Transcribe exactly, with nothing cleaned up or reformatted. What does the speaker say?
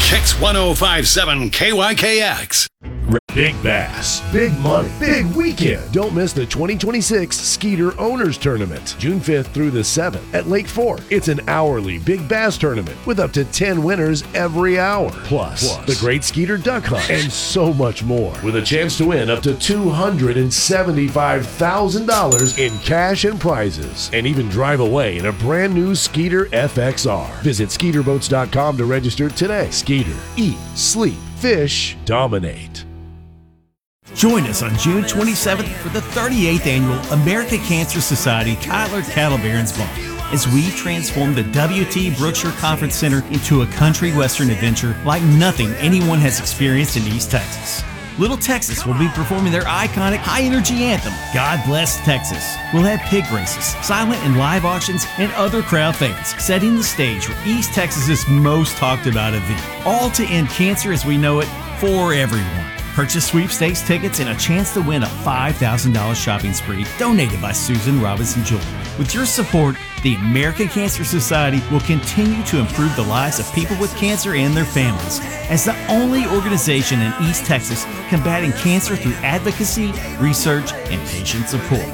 Kicks one oh five point seven K Y K X. Big Bass, big money, big weekend. Don't miss the twenty twenty-six Skeeter Owners Tournament, June fifth through the seventh at Lake Fork. It's an hourly big bass tournament with up to ten winners every hour. Plus, Plus the Great Skeeter Duck Hunt and so much more, with a chance to win up to two hundred seventy-five thousand dollars in cash and prizes, and even drive away in a brand new Skeeter F X R. Visit skeeter boats dot com to register today. Skeeter, eat, sleep, fish, dominate. Join us on June twenty-seventh for the thirty-eighth Annual American Cancer Society Tyler Cattle Barons Ball, as we transform the W T Brookshire Conference Center into a country western adventure like nothing anyone has experienced in East Texas. Little Texas will be performing their iconic high-energy anthem, God Bless Texas. We'll have pig races, silent and live auctions, and other crowd favorites, setting the stage for East Texas's most talked-about event, all to end cancer as we know it for everyone. Purchase sweepstakes tickets and a chance to win a five thousand dollars shopping spree donated by Susan Robinson Jewelry. With your support, the American Cancer Society will continue to improve the lives of people with cancer and their families as the only organization in East Texas combating cancer through advocacy, research, and patient support.